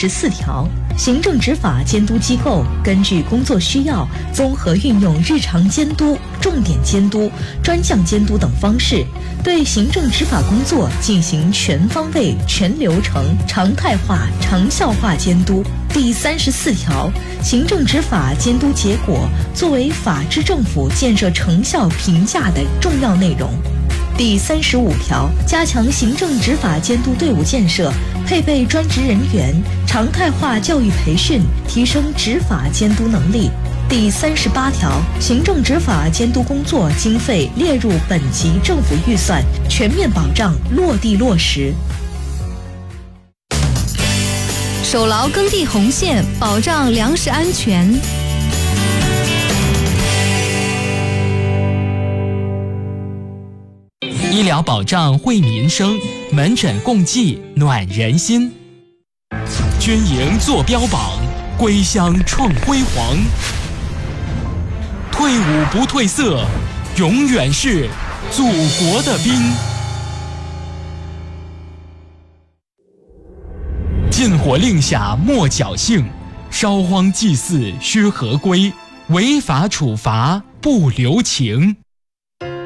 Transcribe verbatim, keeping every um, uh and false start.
十四条，行政执法监督机构根据工作需要，综合运用日常监督、重点监督、专项监督等方式，对行政执法工作进行全方位、全流程、常态化、长效化监督。第三十四条，行政执法监督结果作为法治政府建设成效评价的重要内容。第三十五条，加强行政执法监督队伍建设，配备专职人员，常态化教育培训，提升执法监督能力。第三十八条，行政执法监督工作经费列入本级政府预算，全面保障落地落实。 守牢耕地红线，保障粮食安全。 医疗保障惠民生，门诊共济暖人心。军营做标榜，归乡创辉煌。退伍不褪色，永远是祖国的兵。禁火令下莫侥幸，烧荒祭祀须合规，违法处罚不留情。